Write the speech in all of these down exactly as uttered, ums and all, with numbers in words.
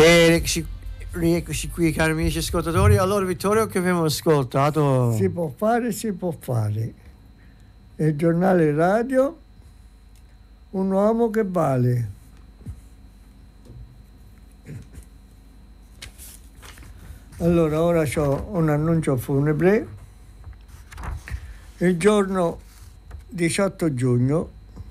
E rieccoci qui, cari amici ascoltatori. Allora, Vittorio, che abbiamo ascoltato? Si può fare, si può fare. Il giornale radio, un uomo che vale. Allora, ora ho un annuncio funebre. Il giorno diciotto giugno,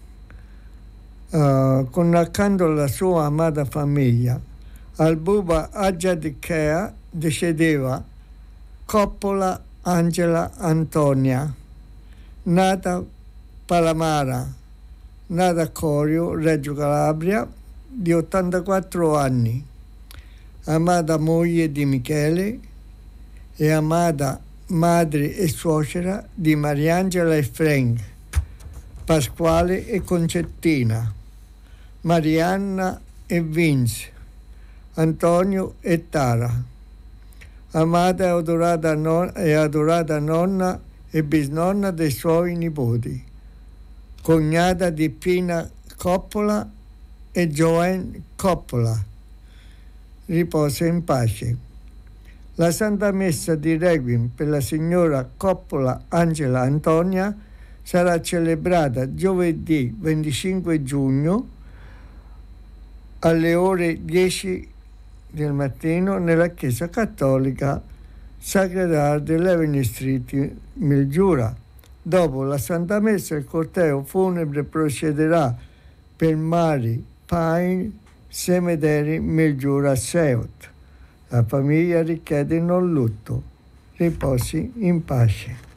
uh, con accanto alla sua amata famiglia, al Buba Aggiadicchea decedeva Coppola Angela Antonia, nata Palamara, nata a Corio, Reggio Calabria, di ottantaquattro anni, amata moglie di Michele e amata madre e suocera di Mariangela e Frank, Pasquale e Concettina, Marianna e Vince, Antonio e Tara, amata e adorata, non- e adorata nonna e bisnonna dei suoi nipoti, cognata di Pina Coppola e Joanne Coppola. Riposa in pace. La Santa Messa di Requiem per la signora Coppola Angela Antonia sarà celebrata giovedì venticinque giugno alle ore dieci del mattino nella chiesa cattolica Sacred Heart dell'Avenue Street, Mildura. Dopo la Santa Messa il corteo funebre procederà per Mary Pine Cemetery, Mildura South. La famiglia richiede non lutto. Riposi in pace.